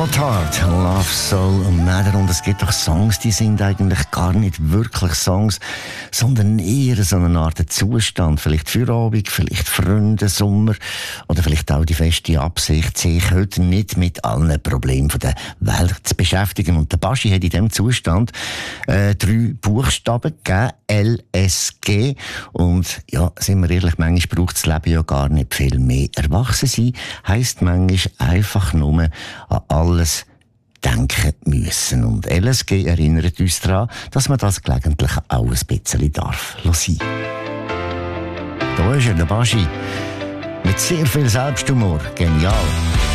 Cold Heart, Love Soul und Matter. Und es gibt doch Songs, die sind eigentlich gar nicht wirklich Songs, sondern eher so eine Art Zustand. Vielleicht Feierabend, vielleicht Freunde, Sommer oder vielleicht auch die feste Absicht, sich heute nicht mit allen Problemen der Welt zu beschäftigen. Und der Baschi hat in diesem Zustand 3 Buchstaben gegeben, LSG. Und ja, sind wir ehrlich, manchmal braucht das Leben ja gar nicht viel mehr. Erwachsen sein heisst manchmal einfach nur an alles denken müssen. Und LSG erinnert uns daran, dass man das gelegentlich auch ein bisschen darf sein. Da ist er, der Baschi. Mit sehr viel Selbsthumor. Genial.